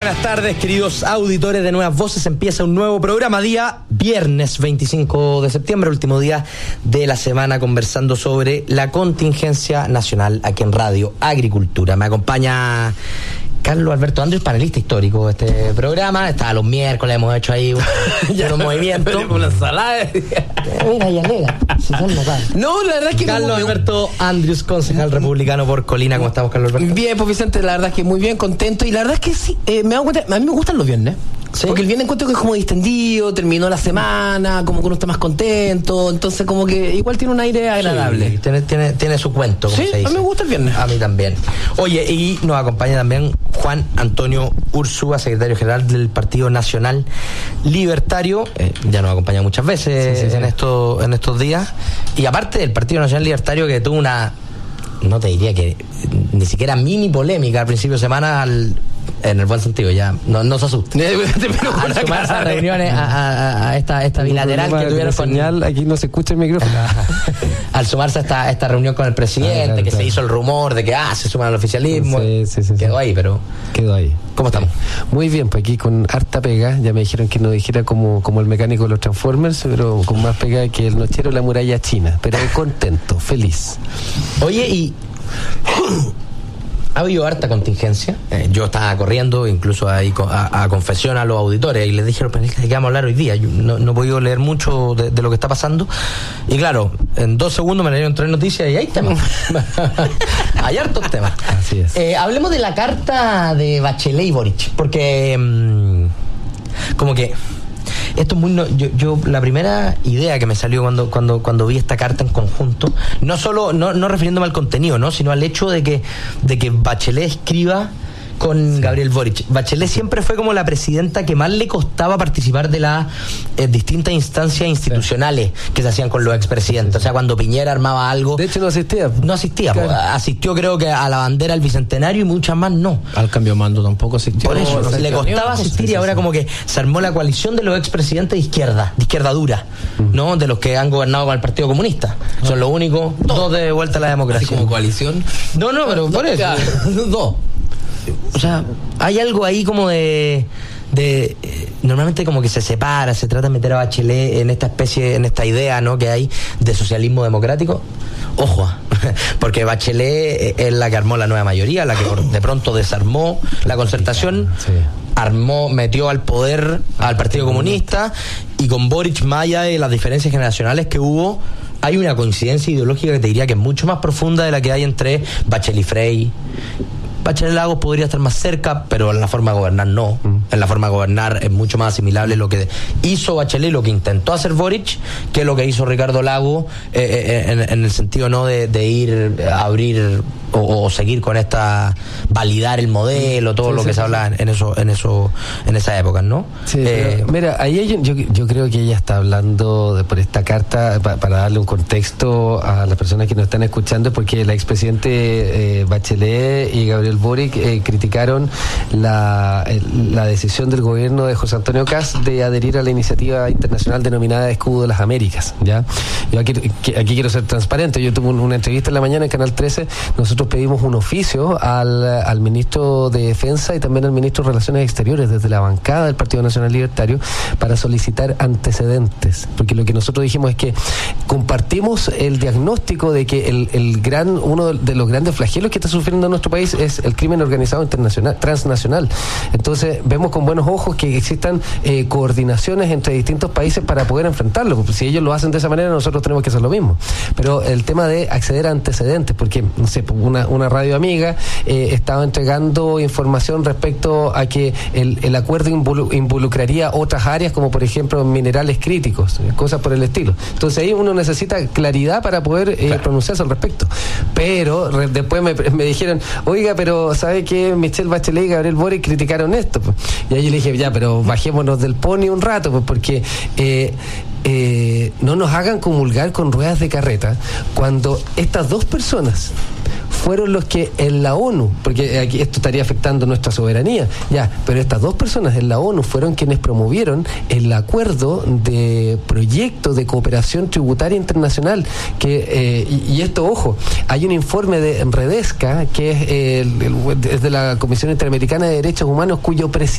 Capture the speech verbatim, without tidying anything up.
Buenas tardes, queridos auditores de Nuevas Voces. Empieza un nuevo programa, día viernes veinticinco de septiembre, último día de la semana, conversando sobre la contingencia nacional aquí en Radio Agricultura. Me acompaña Carlos Alberto Andrés, panelista histórico de este programa. Está los miércoles, hemos hecho ahí un, ya un movimiento. Una ensalada. Mira, ya alega. Si son locales. No, la verdad es que Carlos Alberto Andrés, concejal republicano por Colina. ¿Cómo estamos, Carlos Alberto? Bien, pues Vicente, la verdad es que muy bien, contento. Y la verdad es que sí, eh, me hago cuenta, a mí me gustan los viernes. ¿Sí? Porque el viernes encuentro que es como distendido, terminó la semana, como que uno está más contento, entonces como que igual tiene un aire agradable. Sí, tiene, tiene, tiene su cuento, como sí, se dice. A mí me gusta el viernes. A mí también. Oye, y nos acompaña también Juan Antonio Ursúa, secretario general del Partido Nacional Libertario. Eh, ya nos acompaña muchas veces sí, sí, sí. en estos en estos días. Y aparte del Partido Nacional Libertario, que tuvo una, no te diría que ni siquiera mini polémica al principio de semana, al en el buen sentido, ya, no, no se asusten. Al sumarse a reuniones, a, a, a esta, esta bilateral que tuvieron con... Señal, aquí no se escucha el micrófono. Al sumarse a esta, esta reunión con el presidente, ah, claro, que claro. se hizo el rumor de que ah, se suman al oficialismo. Sí, sí, sí, quedó sí. ahí, pero... Quedó ahí. ¿Cómo estamos? Muy bien, pues aquí con harta pega. Ya me dijeron que no dijera como, como el mecánico de los Transformers, pero con más pega que el nochero de la muralla china. Pero contento, feliz. Oye, y... ha habido harta contingencia. Eh, yo estaba corriendo, incluso ahí a, a confesión a los auditores, y les dije a los panelistas de qué vamos a hablar hoy día. Yo no, no he podido leer mucho de, de lo que está pasando. Y claro, en dos segundos me leyeron tres noticias y hay temas. Hay hartos temas. Así es. Eh, hablemos de la carta de Bachelet y Boric, porque mmm, como que esto es muy no, yo, yo la primera idea que me salió cuando cuando cuando vi esta carta en conjunto, no solo no no refiriéndome al contenido, no, sino al hecho de que de que Bachelet escriba con sí. Gabriel Boric. Bachelet siempre fue como la presidenta que más le costaba participar de las eh, distintas instancias institucionales sí. que se hacían con los expresidentes. Sí, sí. O sea, cuando Piñera armaba algo... De hecho, no asistía. No asistía. Claro. Pues, asistió, creo que a la bandera del Bicentenario y muchas más no. Al cambio de mando tampoco asistió. Por eso, no, le costaba asistir sí, y ahora sí. como que se armó la coalición de los expresidentes de izquierda, de izquierda dura, uh-huh. ¿no? De los que han gobernado con el Partido Comunista. Uh-huh. Son los únicos no. dos de vuelta a la democracia. ¿Así como coalición? No, no, pero por eso. Dos. O sea, hay algo ahí como de... de eh, normalmente como que se separa, se trata de meter a Bachelet en esta especie, en esta idea, ¿no?, que hay de socialismo democrático. Ojo, porque Bachelet es la que armó la nueva mayoría, la que de pronto desarmó la concertación, sí. armó, metió al poder al Partido Comunista, y con Boric, más allá de las diferencias generacionales que hubo, hay una coincidencia ideológica que te diría que es mucho más profunda de la que hay entre Bachelet y Frey. Bachelet Lagos podría estar más cerca, pero en la forma de gobernar no. Mm. En la forma de gobernar es mucho más asimilable lo que hizo Bachelet, lo que intentó hacer Boric, que lo que hizo Ricardo Lagos, eh, eh, en, en el sentido no de, de ir a abrir o, o seguir con esta, validar el modelo, todo sí, lo sí, que sí. se habla en eso, en eso, en esa época, ¿no? Sí, eh, mira, ahí hay, yo, yo creo que ella está hablando de, por esta carta pa, para darle un contexto a las personas que nos están escuchando, porque la expresidente eh, Bachelet y Gabriel Boric eh, criticaron la, la decisión del gobierno de José Antonio Kast de adherir a la iniciativa internacional denominada Escudo de las Américas, ¿ya? Yo aquí, aquí quiero ser transparente. Yo tuve una entrevista en la mañana en Canal trece. Nosotros pedimos un oficio al, al ministro de Defensa y también al ministro de Relaciones Exteriores desde la bancada del Partido Nacional Libertario para solicitar antecedentes, porque lo que nosotros dijimos es que compartimos el diagnóstico de que el, el gran uno de los grandes flagelos que está sufriendo nuestro país es el crimen organizado internacional, transnacional. Entonces vemos con buenos ojos que existan eh, coordinaciones entre distintos países para poder enfrentarlo. Si ellos lo hacen de esa manera, nosotros tenemos que hacer lo mismo. Pero el tema de acceder a antecedentes, porque no sé, una, una radio amiga eh, estaba entregando información respecto a que el, el acuerdo involu- involucraría otras áreas, como por ejemplo minerales críticos, cosas por el estilo. Entonces ahí uno necesita claridad para poder eh, claro. pronunciarse al respecto. Pero re, después me, me dijeron, oiga, pero ¿sabe qué? Michelle Bachelet y Gabriel Boric criticaron esto. Y ahí yo le dije, ya, pero bajémonos del pony un rato, pues, porque eh, eh, no nos hagan comulgar con ruedas de carreta cuando estas dos personas fueron los que en la ONU, porque aquí esto estaría afectando nuestra soberanía, ya, pero estas dos personas en la ONU fueron quienes promovieron el acuerdo de proyecto de cooperación tributaria internacional, que eh, y, y esto, ojo, hay un informe de Redesca, que es, eh, el, el, es de la Comisión Interamericana de Derechos Humanos, cuyo presidente